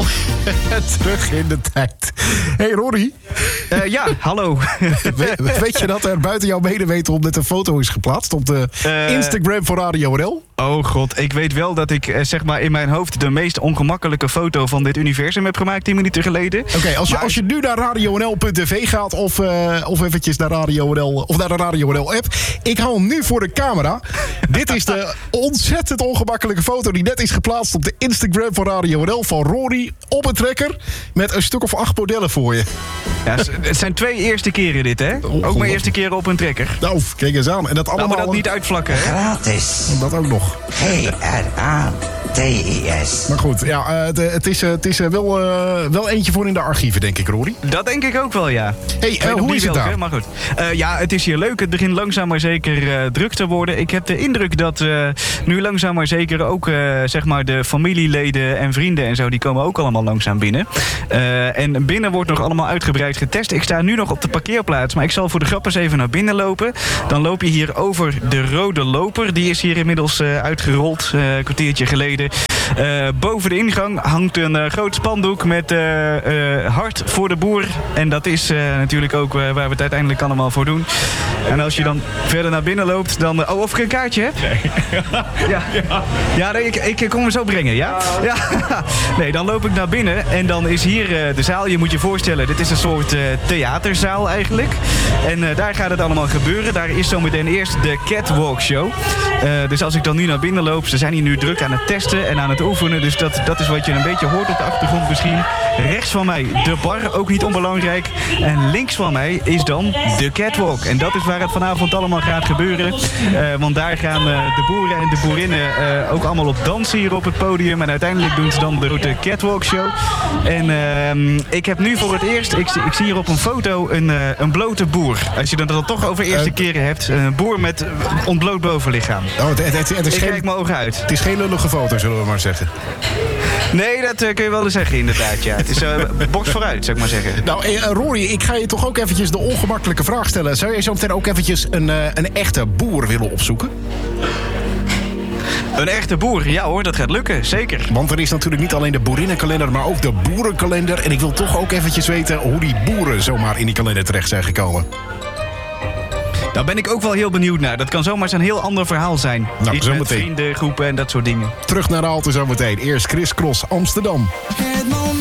Terug in de tijd. Hey Rory. Ja, hallo. Weet je dat er buiten jouw medeweten net een foto is geplaatst op de Instagram van Radio NL? Oh god, ik weet wel dat ik zeg maar in mijn hoofd de meest ongemakkelijke foto van dit universum heb gemaakt 10 minuten geleden. Oké, als je nu naar radionl.tv gaat of eventjes naar Radio NL of naar de Radio NL app. Ik hou hem nu voor de camera. Dit is de ontzettend ongemakkelijke foto die net is geplaatst op de Instagram van Radio NL van Rory op een trekker met een stuk of 8 modellen voor je. Ja, het zijn 2 eerste keren dit, hè? Ook mijn eerste keren op een trekker. Nou, kijk eens aan. En dat allemaal... Nou, maar dat niet uitvlakken, hè? Gratis. Dat ook nog. GRATIS. Maar goed, ja, het is wel eentje voor in de archieven, denk ik, Rory. Dat denk ik ook wel, ja. Hey, hoe is het daar? Maar goed. Ja, het is hier leuk. Het begint langzaam maar zeker druk te worden. Ik heb de indruk dat nu langzaam maar zeker ook zeg maar de familieleden en vrienden en zo, die komen ook allemaal langzaam binnen. En binnen wordt nog allemaal uitgebreid getest. Ik sta nu nog op de parkeerplaats, maar ik zal voor de grap eens even naar binnen lopen. Dan loop je hier over de rode loper. Die is hier inmiddels uitgerold, een kwartiertje geleden. Boven de ingang hangt een groot spandoek met hart voor de boer. En dat is natuurlijk ook waar we het uiteindelijk allemaal voor doen. En als je dan verder naar binnen loopt, dan... of ik een kaartje heb? Nee. Ja, nee, ik kom hem zo brengen, ja? Ja. Nee, dan loop ik naar binnen en dan is hier de zaal. Je moet je voorstellen, dit is een soort theaterzaal eigenlijk. En daar gaat het allemaal gebeuren. Daar is zometeen eerst de Catwalk Show. Dus als ik dan nu naar binnen loop, ze zijn hier nu druk aan het testen en aan het oefenen. Dus dat is wat je een beetje hoort op de achtergrond misschien. Rechts van mij de bar, ook niet onbelangrijk. En links van mij is dan de Catwalk. En dat is waar het vanavond allemaal gaat gebeuren. Want daar gaan de boeren en de boerinnen ook allemaal op dansen hier op het podium. En uiteindelijk doen ze dan de Catwalk Show. En ik heb nu voor het eerst, ik zie hier op een foto een blote boer. Als je dan toch over eerste keren hebt. Een boer met ontbloot bovenlichaam. Oh, het is ik kijk mijn ogen uit. Het is geen lullige foto, zullen we maar zeggen. Nee, dat kun je wel eens zeggen inderdaad, ja. Het is box vooruit, zou ik maar zeggen. Nou, Rory, ik ga je toch ook eventjes de ongemakkelijke vraag stellen. Zou jij zo meteen ook eventjes een echte boer willen opzoeken? Een echte boer, ja hoor, dat gaat lukken, zeker. Want er is natuurlijk niet alleen de boerinnenkalender, maar ook de boerenkalender. En ik wil toch ook eventjes weten hoe die boeren zomaar in die kalender terecht zijn gekomen. Daar ben ik ook wel heel benieuwd naar. Dat kan zomaar een heel ander verhaal zijn. Nou, iets met vrienden, groepen en dat soort dingen. Terug naar de halte zometeen. Eerst Chris Cross, Amsterdam. Het moment